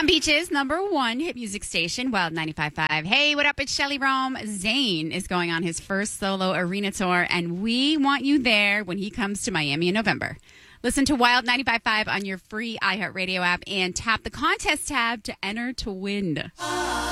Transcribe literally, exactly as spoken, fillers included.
Palm Beach's number one hit music station, Wild ninety-five point five. Hey, what up? It's Shelly Rome. Zayn is going on his first solo arena tour, and we want you there when he comes to Miami in November. Listen to Wild ninety-five point five on your free iHeartRadio app and tap the contest tab to enter to win.